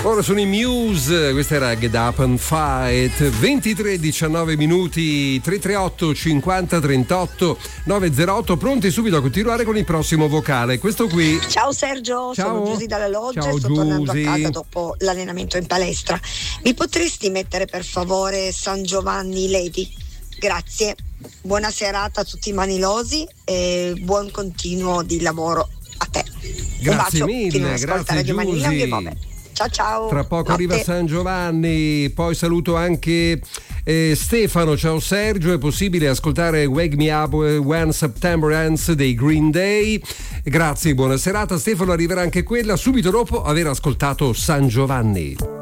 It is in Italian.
Ora sono i Muse, questa era Get Up and Fight. 23:19 minuti, 338 50 38 908, pronti subito a continuare con il prossimo vocale. Questo qui. Ciao Sergio, sono Giusy dalla Loggia. Ciao, sto tornando a casa dopo l'allenamento in palestra. Mi potresti mettere per favore San Giovanni Lady? Grazie. Buona serata a tutti i manilosi e buon continuo di lavoro a te. Grazie mille, grazie Giusy. Ciao ciao. Tra poco arriva San Giovanni, poi saluto anche Stefano. Ciao Sergio, è possibile ascoltare Wake Me Up When September Ends dei Green Day? Grazie, buona serata Stefano, arriverà anche quella subito dopo aver ascoltato San Giovanni.